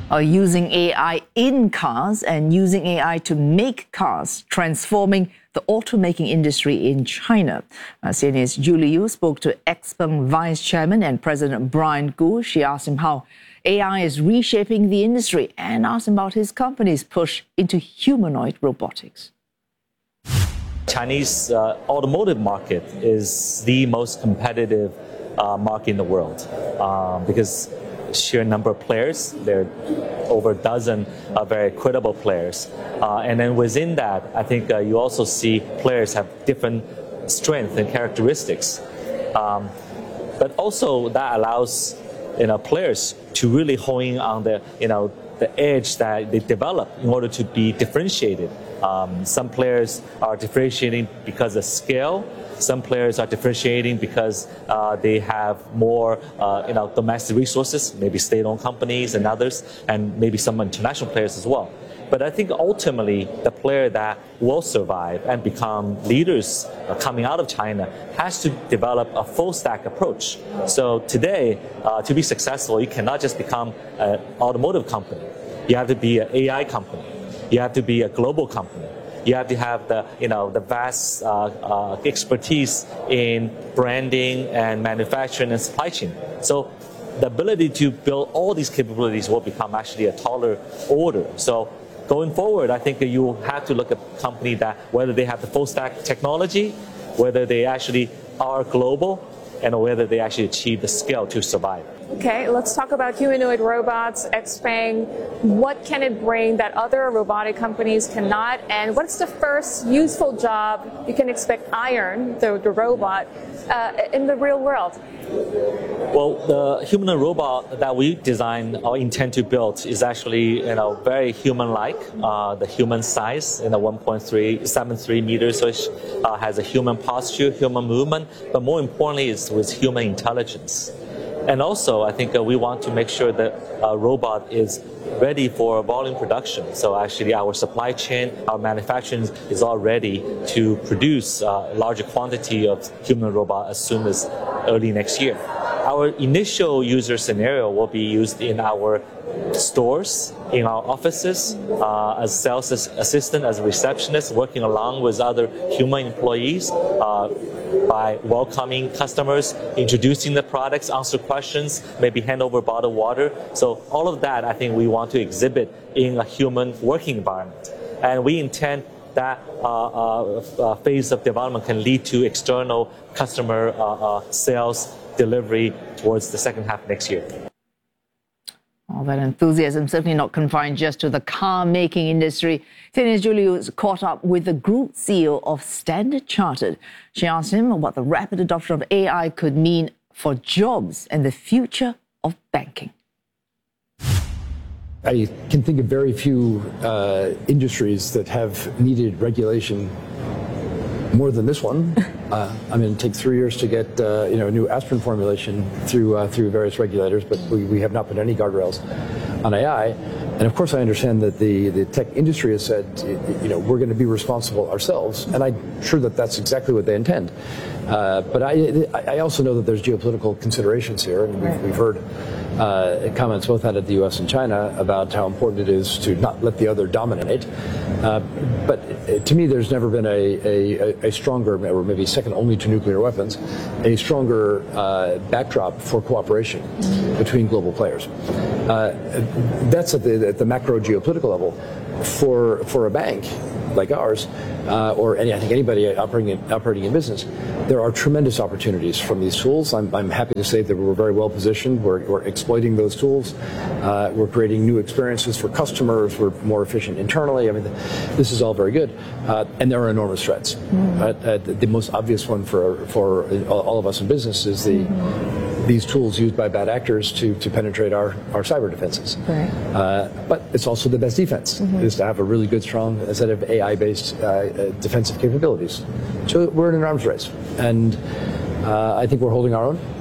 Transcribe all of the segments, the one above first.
are using AI in cars and using AI to make cars, transforming the automaking industry in China. CNA's Julie Yu spoke to XPeng Vice Chairman and President Brian Gu. She asked him how AI is reshaping the industry and asked him about his company's push into humanoid robotics. Chinese automotive market is the most competitive market in the world because sheer number of players. There are over a dozen very credible players. And then within that, I think you also see players have different strengths and characteristics. But also that allows players to really hone in on the edge that they develop in order to be differentiated. Some players are differentiating because of scale. Some players are differentiating because they have more domestic resources, maybe state-owned companies and others, and maybe some international players as well. But I think ultimately the player that will survive and become leaders coming out of China has to develop a full stack approach. So today, to be successful, you cannot just become an automotive company. You have to be an AI company. You have to be a global company. You have to have the vast expertise in branding and manufacturing and supply chain. So the ability to build all these capabilities will become actually a taller order. So going forward, I think that you have to look at a company that whether they have the full stack technology, whether they actually are global, and whether they actually achieve the scale to survive. Okay, let's talk about humanoid robots, XPeng. What can it bring that other robotic companies cannot? And what's the first useful job you can expect Iron, the robot, in the real world? Well, the humanoid robot that we design or intend to build is actually very human-like, the human size, 1.73 meters, so it has a human posture, human movement, but more importantly, it's with human intelligence. And also, I think we want to make sure that a robot is ready for volume production. So actually our supply chain, our manufacturing is all ready to produce a larger quantity of human robot as soon as early next year. Our initial user scenario will be used in our stores, in our offices, as sales assistant, as a receptionist, working along with other human employees, by welcoming customers, introducing the products, answer questions, maybe hand over bottled water. So all of that, I think we want to exhibit in a human working environment. And we intend that phase of development can lead to external customer sales delivery towards the second half next year. All that enthusiasm certainly not confined just to the car-making industry. CNA's Julie was caught up with the group CEO of Standard Chartered. She asked him what the rapid adoption of AI could mean for jobs and the future of banking. I can think of very few industries that have needed regulation more than this one. It takes 3 years to get a new aspirin formulation through various regulators, but we have not put any guardrails on AI. And of course, I understand that the tech industry has said, we're going to be responsible ourselves, and I'm sure that that's exactly what they intend. But I also know that there's geopolitical considerations here, and we've heard comments both out of the U.S. and China about how important it is to not let the other dominate. But to me, there's never been a stronger, or maybe second only to nuclear weapons, a stronger backdrop for cooperation between global players. That's at the macro geopolitical level. For a bank like ours, or I think anybody operating in business, there are tremendous opportunities from these tools. I'm happy to say that we're very well positioned. We're exploiting those tools. We're creating new experiences for customers. We're more efficient internally. This is all very good, and there are enormous threats. The most obvious one for all of us in business is these tools used by bad actors to penetrate our cyber defenses. Right. But it's also the best defense, is to have a really good, strong set of AI-based defensive capabilities. So we're in an arms race, and I think we're holding our own.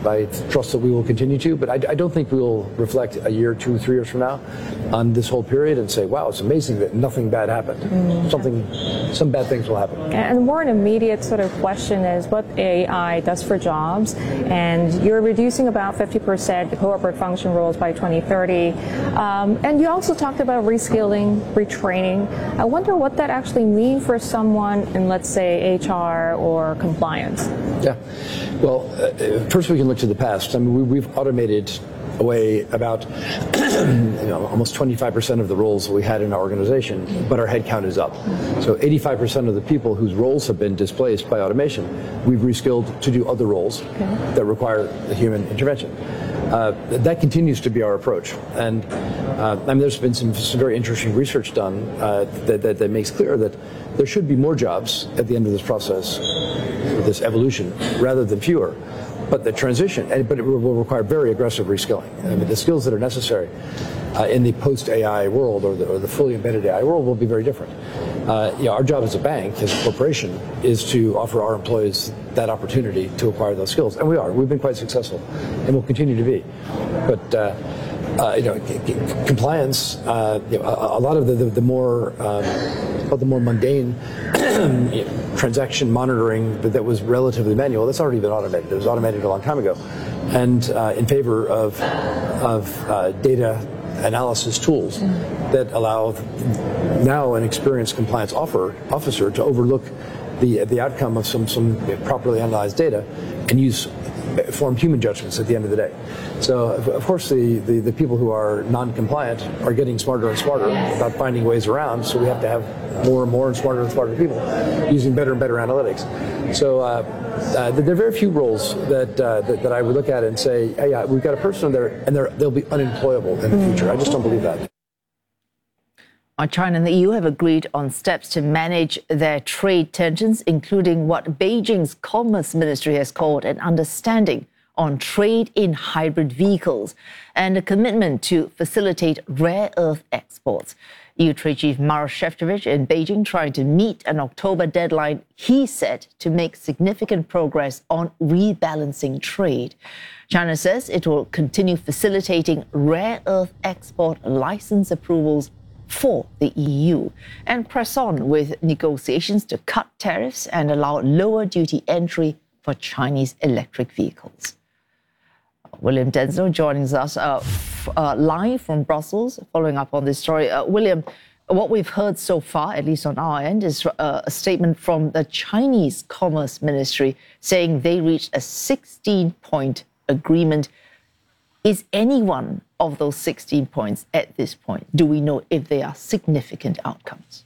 I trust that we will continue to, but I don't think we will reflect a year, 2, 3 years from now on this whole period and say, wow, it's amazing that nothing bad happened. Some bad things will happen. And more an immediate sort of question is what AI does for jobs. And you're reducing about 50% corporate function roles by 2030. And you also talked about reskilling, retraining. I wonder what that actually means for someone in, let's say, HR or compliance. Yeah. Well, first we can look to the past. I mean, we've automated away about almost 25% of the roles that we had in our organization, but our headcount is up. So 85% of the people whose roles have been displaced by automation, we've reskilled to do other roles that require the human intervention. That continues to be our approach. And I mean, there's been some very interesting research done that makes clear that there should be more jobs at the end of this process, this evolution, rather than fewer. But the transition, but it will require very aggressive reskilling. I mean, the skills that are necessary in the post-AI world or the fully embedded AI world will be very different. Our job as a bank, as a corporation, is to offer our employees that opportunity to acquire those skills, and we are. We've been quite successful, and will continue to be. But compliance, a lot of the more mundane transaction monitoring that was relatively manual, that's already been automated. It was automated a long time ago, and in favor of data analysis tools that allow now an experienced compliance officer to overlook the outcome of some properly analyzed data and form human judgments at the end of the day. So, of course, the people who are non-compliant are getting smarter and smarter about finding ways around, so we have to have more and more and smarter people using better and better analytics. So there are very few roles that I would look at and say, hey, we've got a person there, and they'll be unemployable in the future. I just don't believe that. China and the EU have agreed on steps to manage their trade tensions, including what Beijing's Commerce Ministry has called an understanding on trade in hybrid vehicles and a commitment to facilitate rare earth exports. EU Trade Chief Maroš Šefčovič in Beijing trying to meet an October deadline he set to make significant progress on rebalancing trade. China says it will continue facilitating rare earth export license approvals for the EU and press on with negotiations to cut tariffs and allow lower duty entry for Chinese electric vehicles. William Denzil joining us live from Brussels, following up on this story. William, what we've heard so far, at least on our end, is a statement from the Chinese Commerce Ministry saying they reached a 16-point agreement. Is any one of those 16 points at this point, do we know if they are significant outcomes?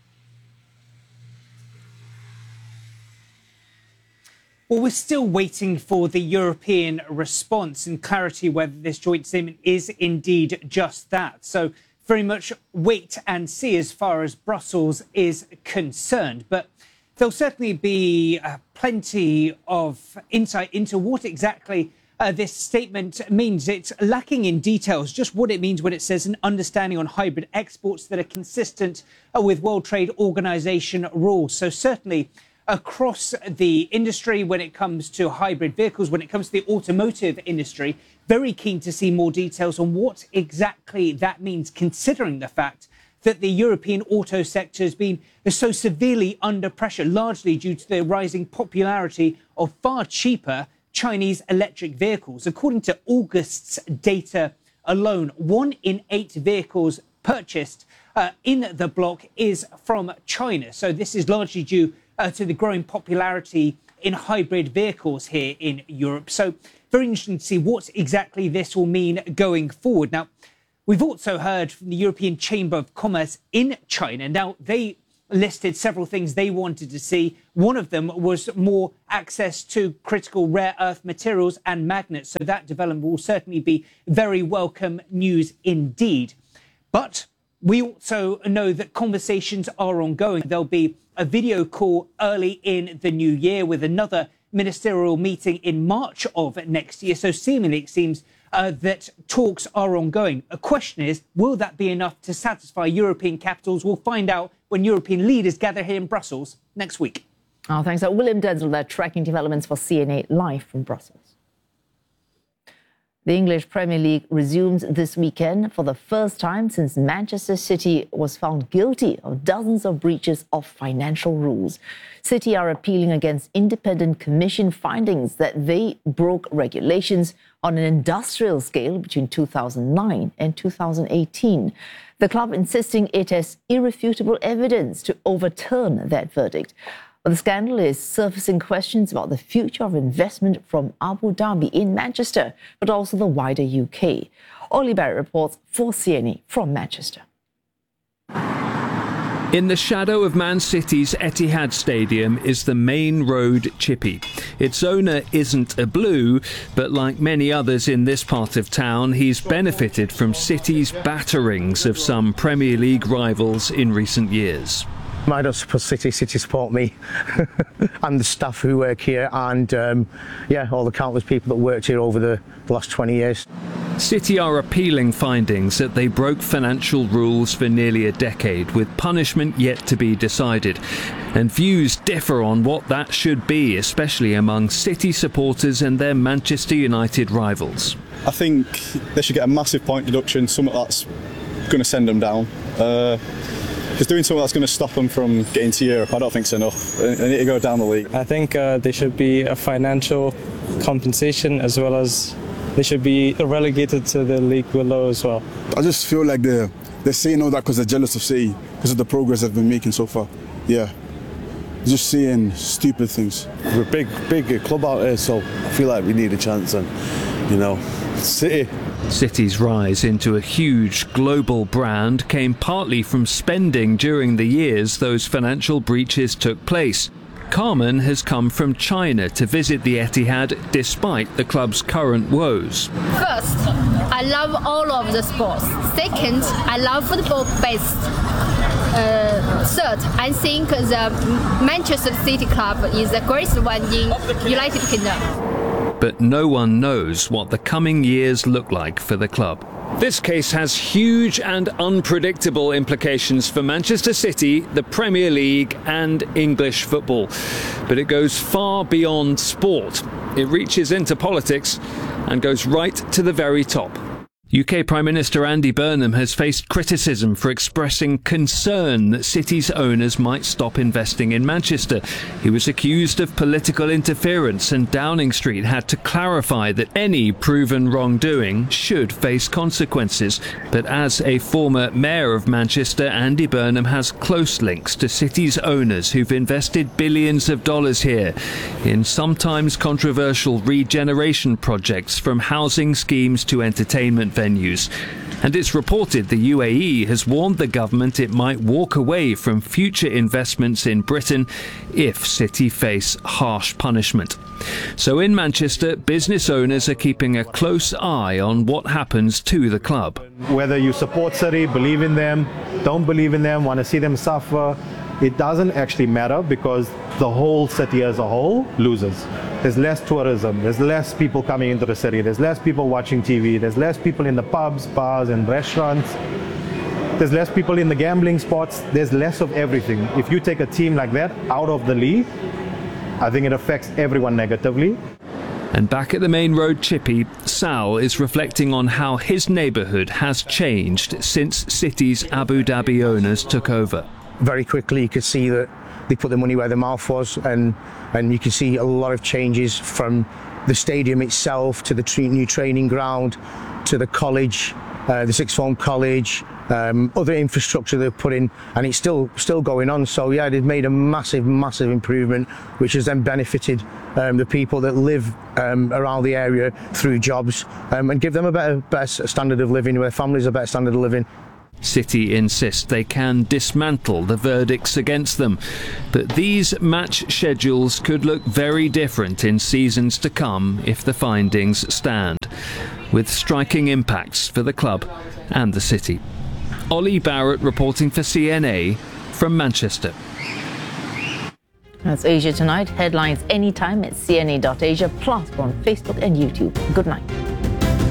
Well, we're still waiting for the European response and clarity whether this joint statement is indeed just that. So very much wait and see as far as Brussels is concerned. But there'll certainly be plenty of insight into what exactly this statement means. It's lacking in details, just what it means when it says an understanding on hybrid exports that are consistent with World Trade Organization rules. So certainly across the industry, when it comes to hybrid vehicles, when it comes to the automotive industry, very keen to see more details on what exactly that means, considering the fact that the European auto sector has been so severely under pressure, largely due to the rising popularity of far cheaper Chinese electric vehicles. According to August's data alone, 1 in 8 vehicles purchased in the bloc is from China. So this is largely due to the growing popularity in hybrid vehicles here in Europe. So very interesting to see what exactly this will mean going forward. Now, we've also heard from the European Chamber of Commerce in China. Now, they listed several things they wanted to see. One of them was more access to critical rare earth materials and magnets. So that development will certainly be very welcome news indeed. But we also know that conversations are ongoing. There'll be a video call early in the new year with another ministerial meeting in March of next year. So seemingly it seems that talks are ongoing. A question is, will that be enough to satisfy European capitals? We'll find out when European leaders gather here in Brussels next week. Oh, thanks. William Denzil there, tracking developments for CNA live from Brussels. The English Premier League resumes this weekend for the first time since Manchester City was found guilty of dozens of breaches of financial rules. City are appealing against independent commission findings that they broke regulations on an industrial scale between 2009 and 2018. The club insisting it has irrefutable evidence to overturn that verdict. But the scandal is surfacing questions about the future of investment from Abu Dhabi in Manchester, but also the wider UK. Ollie Barrett reports for CNA from Manchester. In the shadow of Man City's Etihad Stadium is the Main Road Chippy. Its owner isn't a Blue, but like many others in this part of town, he's benefited from City's batterings of some Premier League rivals in recent years. I don't support City, City support me and the staff who work here and all the countless people that worked here over the last 20 years. City are appealing findings that they broke financial rules for nearly a decade, with punishment yet to be decided. And views differ on what that should be, especially among City supporters and their Manchester United rivals. I think they should get a massive point deduction, something that's going to send them down. Just doing something that's going to stop them from getting to Europe, I don't think it's enough. They need to go down the league. I think there should be a financial compensation, as well as they should be relegated to the league below as well. I just feel like they're saying all that because they're jealous of City, because of the progress they've been making so far. Yeah, just saying stupid things. We're a big club out here, so I feel like we need a chance, and City. City's rise into a huge global brand came partly from spending during the years those financial breaches took place. Carmen has come from China to visit the Etihad despite the club's current woes. First, I love all of the sports. Second, I love football best. Third, I think the Manchester City club is the greatest one in United Kingdom. But no one knows what the coming years look like for the club. This case has huge and unpredictable implications for Manchester City, the Premier League and English football. But it goes far beyond sport. It reaches into politics and goes right to the very top. UK Prime Minister Andy Burnham has faced criticism for expressing concern that City's owners might stop investing in Manchester. He was accused of political interference, and Downing Street had to clarify that any proven wrongdoing should face consequences. But as a former mayor of Manchester, Andy Burnham has close links to City's owners who've invested billions of dollars here in sometimes controversial regeneration projects, from housing schemes to entertainment venues. And it's reported the UAE has warned the government it might walk away from future investments in Britain if City face harsh punishment. So in Manchester, business owners are keeping a close eye on what happens to the club. Whether you support City, believe in them, don't believe in them, want to see them suffer, it doesn't actually matter, because the whole city as a whole loses. There's less tourism, there's less people coming into the city, there's less people watching TV, there's less people in the pubs, bars and restaurants, there's less people in the gambling spots, there's less of everything. If you take a team like that out of the league, I think it affects everyone negatively. And back at the Main Road Chippy, Sal is reflecting on how his neighbourhood has changed since City's Abu Dhabi owners took over. Very quickly you could see that they put the money where their mouth was, and you can see a lot of changes, from the stadium itself to the new training ground to the college, the sixth form college, other infrastructure they've put in, and it's still going on. So yeah, they've made a massive improvement, which has then benefited the people that live around the area through jobs, and give them a better standard of living, their families a better standard of living. City insist they can dismantle the verdicts against them, but these match schedules could look very different in seasons to come if the findings stand, with striking impacts for the club and the city. Ollie Barrett reporting for CNA from Manchester. That's Asia Tonight. Headlines anytime at cna.asia, plus on Facebook and YouTube. Good night.